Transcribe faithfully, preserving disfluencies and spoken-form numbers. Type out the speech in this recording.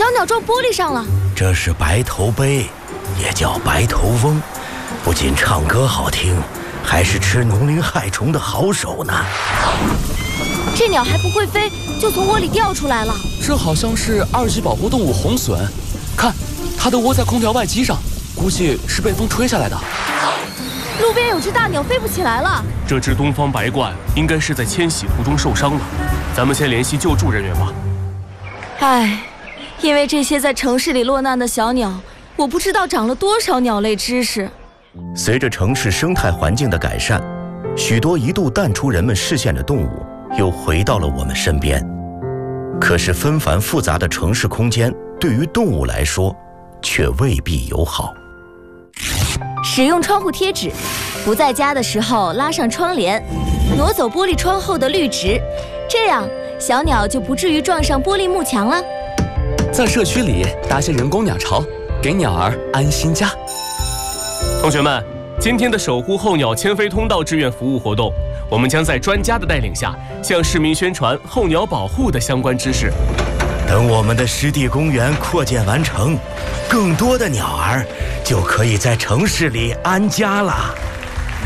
鸟撞玻璃上了。 这是白头鹎，也叫白头翁，不仅唱歌好听，还是吃农林害虫的好手呢。 这鸟还不会飞，就从窝里掉出来了。 这好像是二级保护动物红隼，看，它的窝在空调外机上，估计是被风吹下来的。 路边有只大鸟飞不起来了。 这只东方白鹳应该是在迁徙途中受伤了，咱们先联系救助人员吧。 唉，因为这些在城市里落难的小鸟，我不知道长了多少鸟类知识。 随着城市生态环境的改善，许多一度淡出人们视线的动物又回到了我们身边。可是纷繁复杂的城市空间对于动物来说却未必友好。 使用窗户贴纸，不在家的时候拉上窗帘，挪走玻璃窗后的绿植，这样小鸟就不至于撞上玻璃幕墙了。 在社区里搭些人工鸟巢，给鸟儿安心家。 同学们，今天的守护候鸟迁飞通道志愿服务活动，我们将在专家的带领下，向市民宣传候鸟保护的相关知识。 等我们的湿地公园扩建完成，更多的鸟儿就可以在城市里安家了。